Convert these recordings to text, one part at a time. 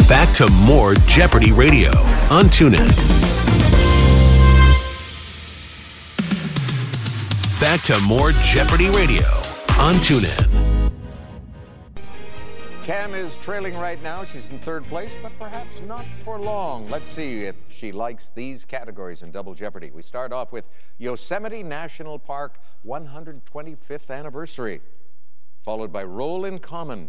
Back to more Jeopardy Radio on TuneIn. Back to more Jeopardy Radio on TuneIn. Cam is trailing right now. She's in third place, but perhaps not for long. Let's see if she likes these categories in Double Jeopardy. We start off with Yosemite National Park 125th anniversary, followed by Roll in Common.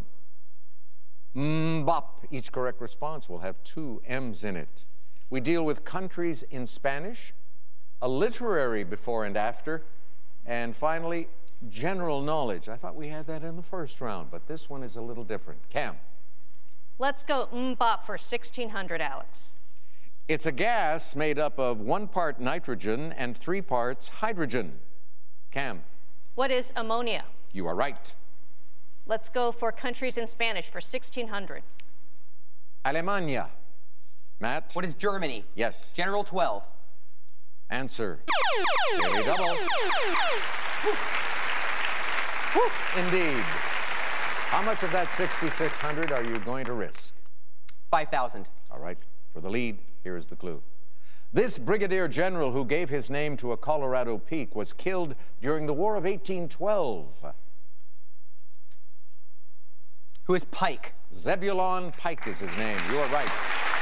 Bop. Each correct response will have 2 M's in it. We deal with countries in Spanish, a literary before and after, and finally, general knowledge. I thought we had that in the first round, but this one is a little different. Cam. Let's go bop for 1600, Alex. It's a gas made up of 1 part nitrogen and 3 parts hydrogen. Cam. What is ammonia? You are right. Let's go for countries in Spanish for 1600. Alemania. Matt. What is Germany? Yes. General 12. Answer. Daily double. Indeed. How much of that 6,600 are you going to risk? 5,000. All right. For the lead, here is the clue. This brigadier general who gave his name to a Colorado peak was killed during the War of 1812. Who is Pike? Zebulon Pike is his name. You are right.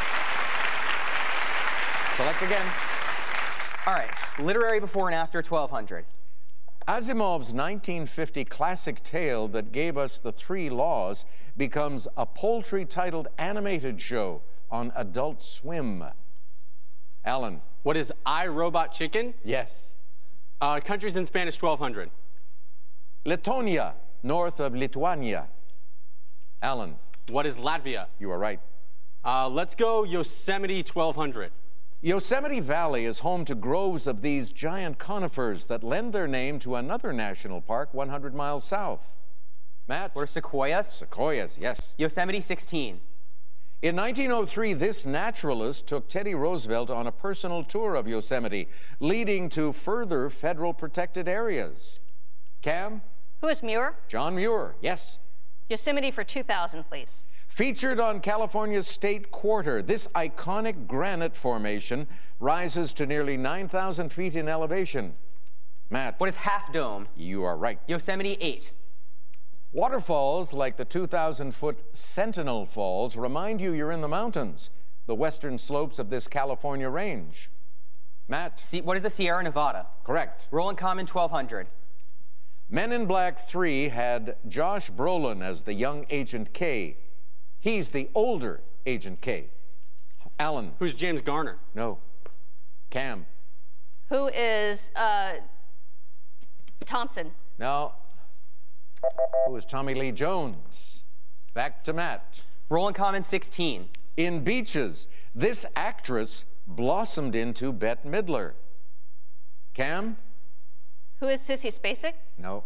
Select again. All right. Literary before and after 1200. Asimov's 1950 classic tale that gave us the 3 laws becomes a poultry-titled animated show on Adult Swim. Alan. What is I, Robot Chicken? Yes. Countries in Spanish, 1200. Letonia, north of Lithuania. Alan. What is Latvia? You are right. Let's go Yosemite, 1200. Yosemite Valley is home to groves of these giant conifers that lend their name to another national park 100 miles south. Matt? What are sequoias? Sequoias, yes. Yosemite 16. In 1903, this naturalist took Teddy Roosevelt on a personal tour of Yosemite, leading to further federal protected areas. Cam? Who is Muir? John Muir, yes. Yosemite for 2000, please. Featured on California's State Quarter, this iconic granite formation rises to nearly 9,000 feet in elevation. Matt. What is Half Dome? You are right. Yosemite 8. Waterfalls like the 2,000-foot Sentinel Falls remind you you're in the mountains, the western slopes of this California range. Matt. What is the Sierra Nevada? Correct. Roll in Common 1200. Men in Black 3 had Josh Brolin as the young Agent K. He's the older Agent K. Alan. Who's James Garner? No. Cam. Who is Thompson? No. Who is Tommy Lee Jones? Back to Matt. Roll in Common 16. In Beaches, this actress blossomed into Bette Midler. Cam? Who is Sissy Spacek? No.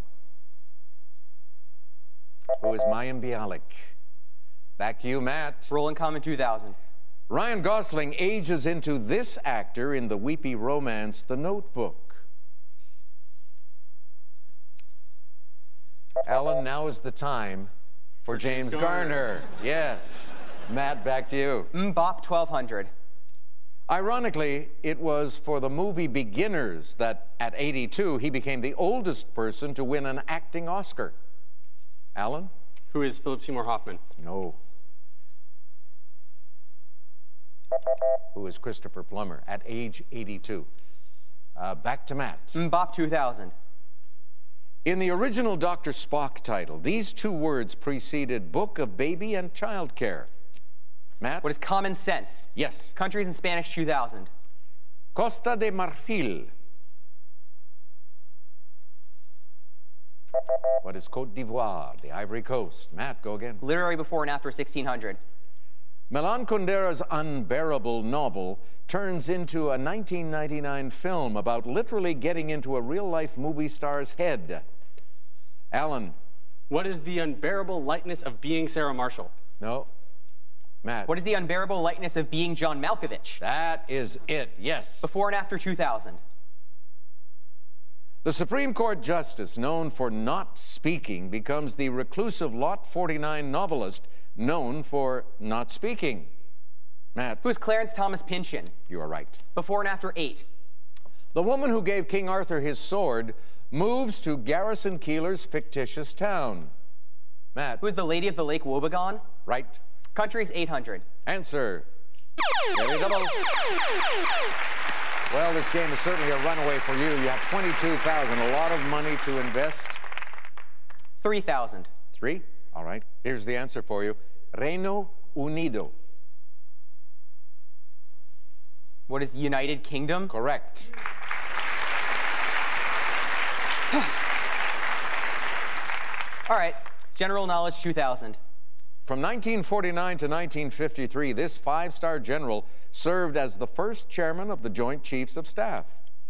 Who is Mayim Bialik? Back to you, Matt. Roll in Common 2000. Ryan Gosling ages into this actor in the weepy romance The Notebook. Alan, now is the time for James Garner. Yes. Matt, back to you. Bop 1200. Ironically, it was for the movie Beginners that, at 82, he became the oldest person to win an acting Oscar. Alan? Who is Philip Seymour Hoffman? No. Who is Christopher Plummer at age 82? Back to Matt. Bop 2000. In the original Dr. Spock title, these 2 words preceded Book of Baby and Child Care. Matt? What is Common Sense? Yes. Countries in Spanish 2000. Costa de Marfil. What is Côte d'Ivoire, the Ivory Coast? Matt, go again. Literary before and after 1600. Milan Kundera's unbearable novel turns into a 1999 film about literally getting into a real-life movie star's head. Alan. What is the unbearable lightness of being Sarah Marshall? No. Matt. What is the unbearable lightness of being John Malkovich? That is it, yes. Before and after 2000. The Supreme Court justice known for not speaking becomes the reclusive Lot 49 novelist known for not speaking. Matt, Who is Clarence Thomas Pynchon? you are right. Before and after 8. The woman who gave King Arthur his sword moves to Garrison Keillor's fictitious town. Matt, Who is the Lady of the Lake Wobegon? right. Country is 800. Answer. Very double. Well, this game is certainly a runaway for you. You have 22,000, a lot of money to invest. 3,000. 3? All right. Here's the answer for you. Reino Unido. What is United Kingdom? Correct. All right. General knowledge 2,000. From 1949 to 1953, this five-star general served as the first chairman of the Joint Chiefs of Staff.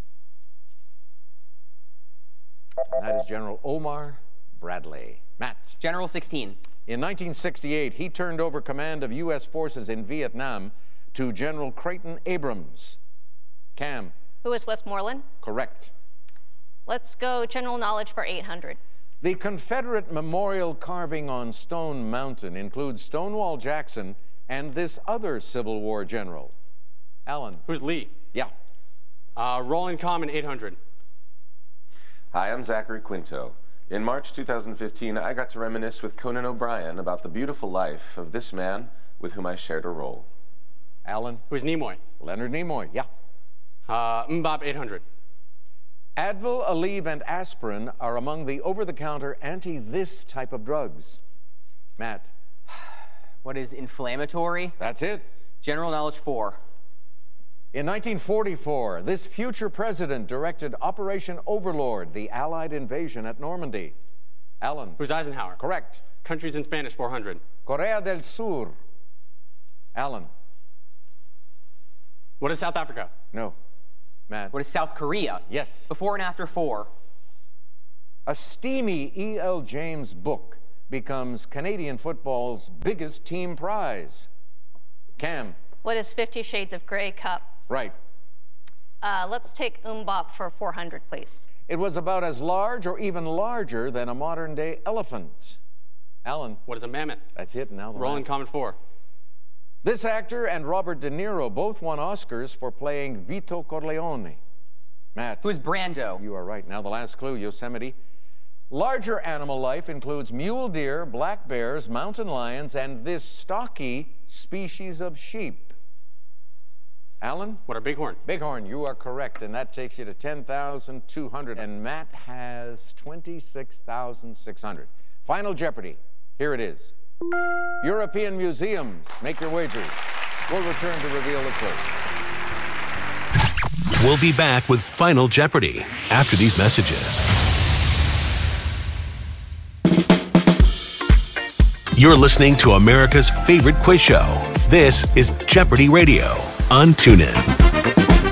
And that is General Omar Bradley. Matt. General 16. In 1968, he turned over command of U.S. forces in Vietnam to General Creighton Abrams. Cam. Who is Westmoreland? Correct. Let's go general knowledge for 800. The Confederate memorial carving on Stone Mountain includes Stonewall Jackson and this other Civil War general. Alan. Who's Lee? Yeah. Roland Common 800. Hi, I'm Zachary Quinto. In March 2015, I got to reminisce with Conan O'Brien about the beautiful life of this man with whom I shared a role. Alan. Who's Nimoy? Leonard Nimoy. Yeah. Mbop 800. Advil, Aleve, and aspirin are among the over-the-counter anti-this type of drugs. Matt. What is inflammatory? That's it. General knowledge 4. In 1944, this future president directed Operation Overlord, the Allied invasion at Normandy. Alan. Who's Eisenhower? Correct. Countries in Spanish 400. Corea del Sur. Alan. What is South Africa? No. Matt. What is South Korea? Yes. Before and after 4. A steamy E.L. James book becomes Canadian football's biggest team prize. Cam. What is 50 Shades of Grey cup? Right. Let's take Mbop for 400, please. It was about as large or even larger than a modern-day elephant. Alan. What is a mammoth? That's it. Now the Roland last. Common 4. This actor and Robert De Niro both won Oscars for playing Vito Corleone. Matt. Who is Brando? You are right. Now the last clue, Yosemite. Larger animal life includes mule deer, black bears, mountain lions, and this stocky species of sheep. Alan? What are bighorn? Bighorn, you are correct, and that takes you to 10,200. And Matt has 26,600. Final Jeopardy. Here it is. European museums. Make your wagers. We'll return to reveal the clue. We'll be back with Final Jeopardy after these messages. You're listening to America's favorite quiz show. This is Jeopardy Radio on TuneIn.